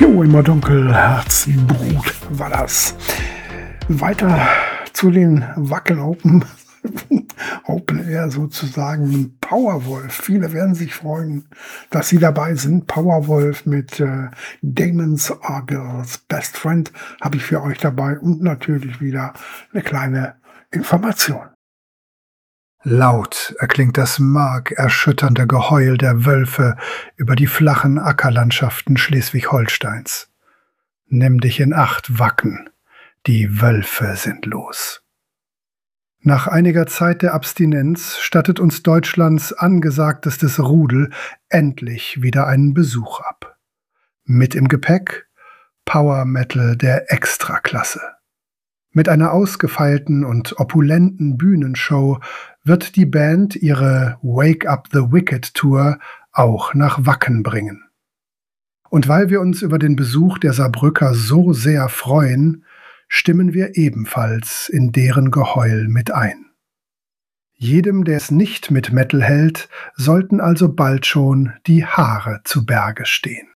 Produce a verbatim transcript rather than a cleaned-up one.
Jo, immer dunkel, Herzblut war das. Weiter zu den Wacken Open, Open Air sozusagen. Powerwolf. Viele werden sich freuen, dass sie dabei sind. Powerwolf mit äh, Damon's Argylls Best Friend habe ich für euch dabei und natürlich wieder eine kleine Information. Laut erklingt das markerschütternde Geheul der Wölfe über die flachen Ackerlandschaften Schleswig-Holsteins. Nimm dich in Acht, Wacken, die Wölfe sind los. Nach einiger Zeit der Abstinenz stattet uns Deutschlands angesagtestes Rudel endlich wieder einen Besuch ab. Mit im Gepäck Power Metal der Extraklasse. Mit einer ausgefeilten und opulenten Bühnenshow wird die Band ihre Wake Up the Wicked Tour auch nach Wacken bringen. Und weil wir uns über den Besuch der Saarbrücker so sehr freuen, stimmen wir ebenfalls in deren Geheul mit ein. Jedem, der es nicht mit Metal hält, sollten also bald schon die Haare zu Berge stehen.